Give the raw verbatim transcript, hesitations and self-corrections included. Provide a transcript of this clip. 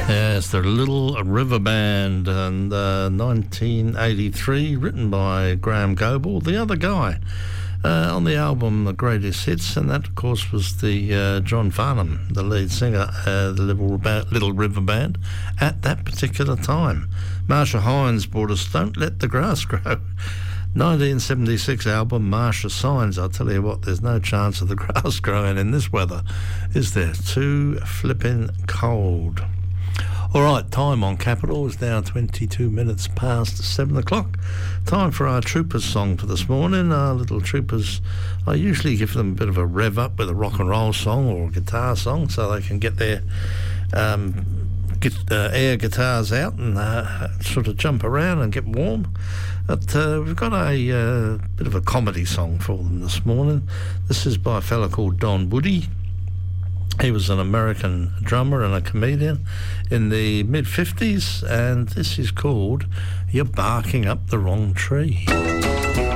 Yes, the Little River Band, and uh, nineteen eighty-three, written by Graham Goble, the other guy, uh, on the album The Greatest Hits, and that, of course, was the uh, John Farnham, the lead singer, uh, the Little, Little River Band, at that particular time. Marsha Hines brought us Don't Let the Grass Grow. nineteen seventy-six album, Marsha Signs. I'll tell you what, there's no chance of the grass growing in this weather, is there? Too flipping cold. All right, time on Capital is now twenty-two minutes past seven o'clock. Time for our Troopers song for this morning. Our little Troopers, I usually give them a bit of a rev up with a rock and roll song or a guitar song so they can get their um, get, uh, air guitars out and uh, sort of jump around and get warm. But uh, we've got a uh, bit of a comedy song for them this morning. This is by a fella called Don Woody. He was an American drummer and a comedian in the mid-fifties, and this is called You're Barking Up the Wrong Tree.